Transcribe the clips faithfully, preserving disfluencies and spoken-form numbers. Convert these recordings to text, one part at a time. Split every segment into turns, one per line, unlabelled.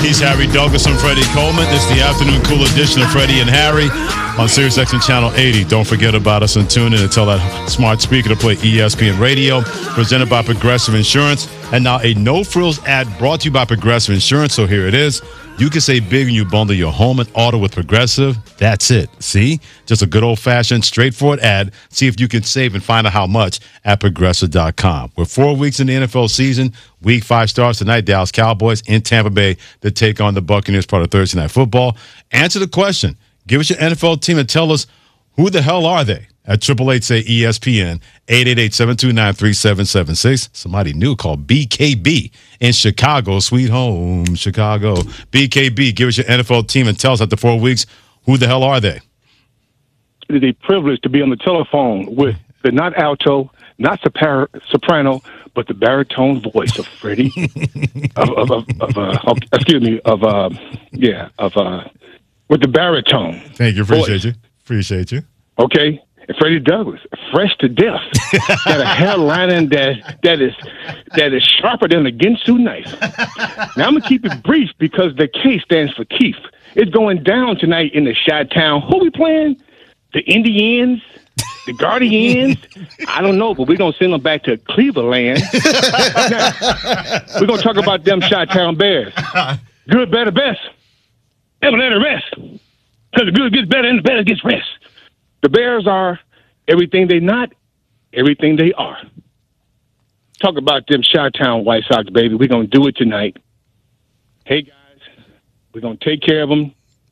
He's Harry Douglas and Freddie Coleman. It's the afternoon cool edition of Freddie and Harry on SiriusXM Channel eighty. Don't forget about us and tune in and tell that smart speaker to play E S P N Radio, presented by Progressive Insurance. And now a no-frills ad brought to you by Progressive Insurance. So here it is. You can save big when you bundle your home and auto with Progressive. That's it. See? Just a good old-fashioned, straightforward ad. See if you can save and find out how much at Progressive dot com. We're four weeks in the N F L season. Week five starts tonight. Dallas Cowboys in Tampa Bay to take on the Buccaneers, part of Thursday Night Football. Answer the question. Give us your N F L team and tell us who the hell are they? At triple eight say E S P N, eight eight eight, seven two nine, three seven seven six. Somebody new called B K B in Chicago, sweet home, Chicago. B K B, give us your N F L team and tell us after four weeks, who the hell are they?
It is a privilege to be on the telephone with the not alto, not sopar- soprano, but the baritone voice of Freddie, of, of, of, of uh, oh, excuse me, of, uh, yeah, of, uh, with the baritone.
Thank you, appreciate
voice.
you, appreciate you.
Okay. And Freddie Douglas, fresh to death, got a hairline that that is that is sharper than a Ginsu knife. Now I'm gonna keep it brief because the K stands for Keith. It's going down tonight in the Chi-Town. Who we playing? The Indians, the Guardians. I don't know, but we're gonna send them back to Cleveland. Now, we're gonna talk about them Chi-Town Bears. Good, better, best. Never let it rest. Because the good gets better and the better gets rest. The Bears are everything they not, everything they are. Talk about them Chi-Town White Sox, baby. We're going to do it tonight. Hey, guys, we're going to take care of them.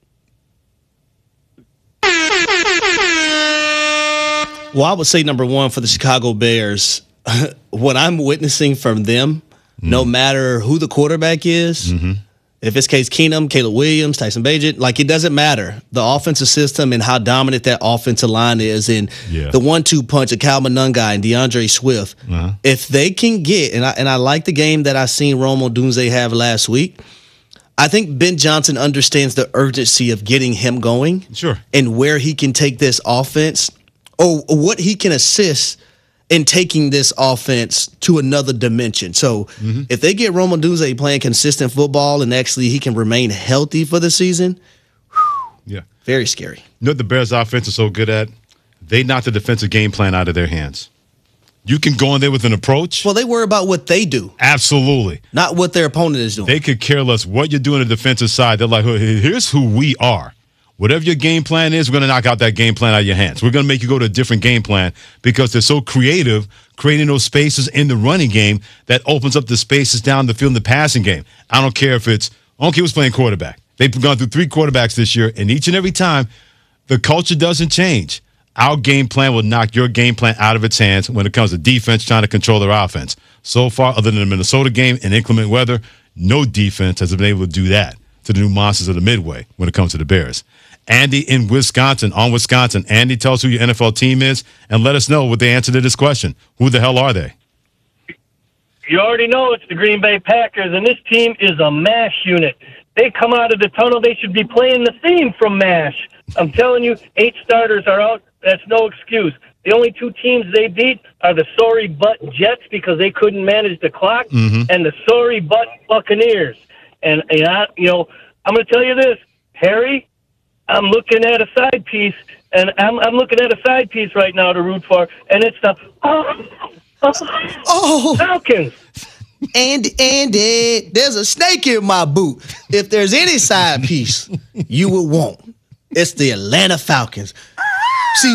Well, I would say number one for the Chicago Bears, what I'm witnessing from them, mm-hmm. no matter who the quarterback is, mm-hmm. if it's Case Keenum, Caleb Williams, Tyson Bagent, like it doesn't matter. The offensive system and how dominant that offensive line is and yeah. the one two punch of Cal Monungai and DeAndre Swift, uh-huh. if they can get, and I, and I like the game that I seen Rome Odunze have last week, I think Ben Johnson understands the urgency of getting him going
sure.
and where he can take this offense or what he can assist in taking this offense to another dimension. So mm-hmm. if they get Rome Odunze playing consistent football and actually he can remain healthy for the season, whew,
yeah,
very scary.
You know what the Bears' offense is so good at? They knock the defensive game plan out of their hands. You can go in there with an approach.
Well, they worry about what they do.
Absolutely.
Not what their opponent is doing.
They could care less what you're doing on the defensive side. They're like, here's who we are. Whatever your game plan is, we're going to knock out that game plan out of your hands. We're going to make you go to a different game plan because they're so creative, creating those spaces in the running game that opens up the spaces down the field in the passing game. I don't care if it's – I don't care who's playing quarterback. They've gone through three quarterbacks this year, and each and every time, the culture doesn't change. Our game plan will knock your game plan out of its hands when it comes to defense trying to control their offense. So far, other than the Minnesota game and inclement weather, no defense has been able to do that to the new monsters of the Midway when it comes to the Bears. Andy in Wisconsin, on Wisconsin. Andy, tell us who your N F L team is and let us know what the answer to this question. Who the hell are they?
You already know it's the Green Bay Packers, and this team is a MASH unit. They come out of the tunnel, they should be playing the theme from MASH. I'm telling you, eight starters are out. That's no excuse. The only two teams they beat are the sorry butt Jets because they couldn't manage the clock, mm-hmm. and the sorry butt Buccaneers. And, and I, you know, I'm going to tell you this, Harry, I'm looking at a side piece, and I'm, I'm looking at a side piece right now to root for, and it's the oh, oh,
oh.
Falcons.
Andy, Andy, there's a snake in my boot. If there's any side piece you would want, it's the Atlanta Falcons. See,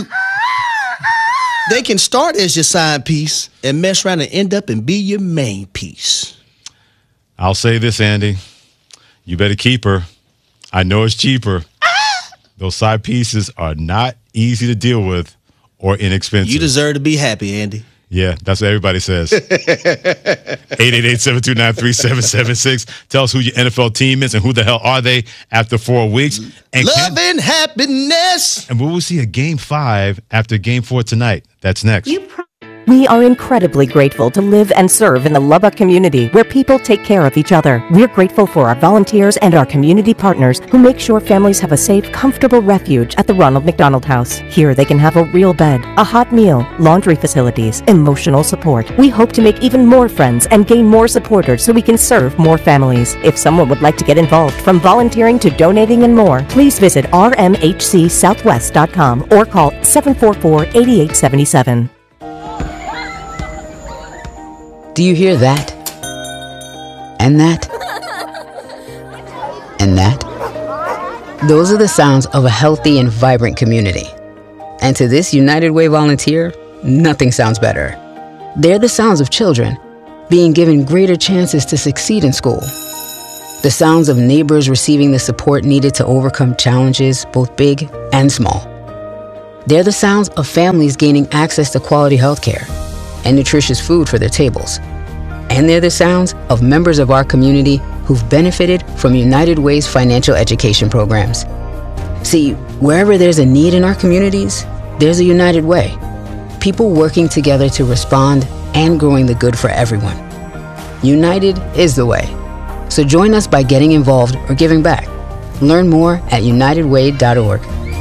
they can start as your side piece and mess around and end up and be your main piece.
I'll say this, Andy. You better keep her. I know it's cheaper. Those side pieces are not easy to deal with or inexpensive.
You deserve to be happy, Andy.
Yeah, that's what everybody says. eight eight eight, seven two nine, three seven seven six. Tell us who your N F L team is and who the hell are they after four weeks. And
Love can, and happiness.
And we will see a game five after game four tonight. That's next.
You pro- We are incredibly grateful to live and serve in the Lubbock community where people take care of each other. We're grateful for our volunteers and our community partners who make sure families have a safe, comfortable refuge at the Ronald McDonald House. Here they can have a real bed, a hot meal, laundry facilities, emotional support. We hope to make even more friends and gain more supporters so we can serve more families. If someone would like to get involved, from volunteering to donating and more, please visit r m h c southwest dot com or call seven four four, eight eight seven seven.
Do you hear that? And that? And that? Those are the sounds of a healthy and vibrant community. And to this United Way volunteer, nothing sounds better. They're the sounds of children being given greater chances to succeed in school. The sounds of neighbors receiving the support needed to overcome challenges, both big and small. They're the sounds of families gaining access to quality health care and nutritious food for their tables. And they're the sounds of members of our community who've benefited from United Way's financial education programs. See, wherever there's a need in our communities, there's a United Way. People working together to respond and growing the good for everyone. United is the way. So join us by getting involved or giving back. Learn more at united way dot org.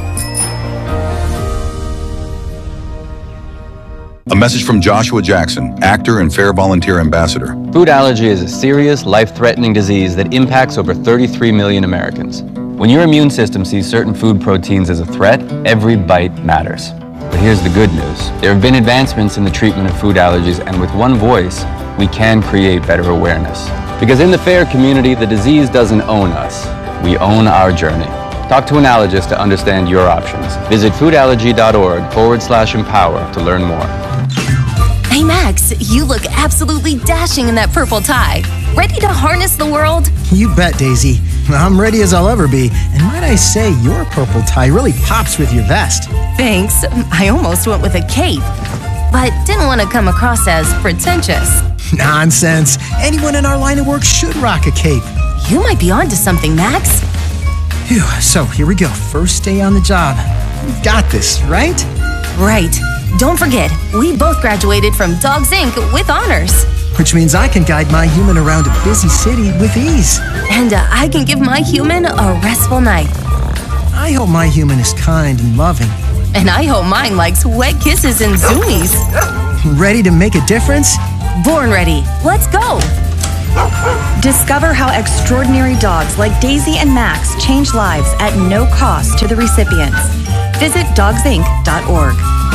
A message from Joshua Jackson, actor and Fair Volunteer Ambassador.
Food allergy is a serious, life-threatening disease that impacts over thirty-three million Americans. When your immune system sees certain food proteins as a threat, every bite matters. But here's the good news. There have been advancements in the treatment of food allergies, and with one voice, we can create better awareness. Because in the FAIR community, the disease doesn't own us. We own our journey. Talk to an allergist to understand your options. Visit foodallergy.org forward slash empower to learn more.
Hey Max, you look absolutely dashing in that purple tie. Ready to harness the world?
You bet, Daisy. I'm ready as I'll ever be. And might I say, your purple tie really pops with your vest.
Thanks. I almost went with a cape, but didn't want to come across as pretentious.
Nonsense. Anyone in our line of work should rock a cape.
You might be onto something, Max.
Phew, so here we go. First day on the job. We've got this, right?
Right. Don't forget, we both graduated from Dogs Incorporated with honors.
Which means I can guide my human around a busy city with ease.
And uh, I can give my human a restful night.
I hope my human is kind and loving.
And I hope mine likes wet kisses and zoomies.
Ready to make a difference?
Born ready. Let's go.
Discover how extraordinary dogs like Daisy and Max change lives at no cost to the recipients. Visit dogs inc dot org.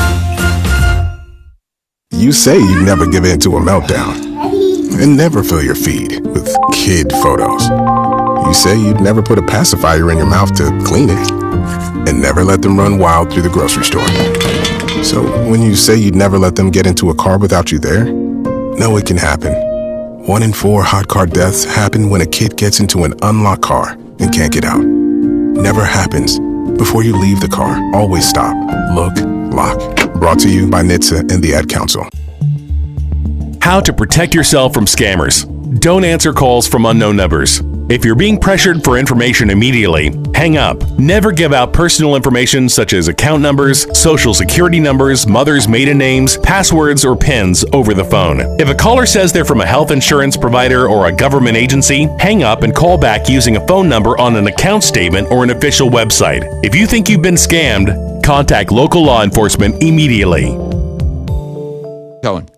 You say you'd never give in to a meltdown and never fill your feed with kid photos. You say you'd never put a pacifier in your mouth to clean it and never let them run wild through the grocery store. So when you say you'd never let them get into a car without you there, no, it can happen. One in four hot car deaths happen when a kid gets into an unlocked car and can't get out. Never happens. Before you leave the car, always stop, look, lock. Brought to you by N H T S A and the Ad Council.
How to protect yourself from scammers. Don't answer calls from unknown numbers. If you're being pressured for information immediately, hang up. Never give out personal information such as account numbers, social security numbers, mother's maiden names, passwords, or PINs over the phone. If a caller says they're from a health insurance provider or a government agency, hang up and call back using a phone number on an account statement or an official website. If you think you've been scammed, contact local law enforcement immediately.
Cohen.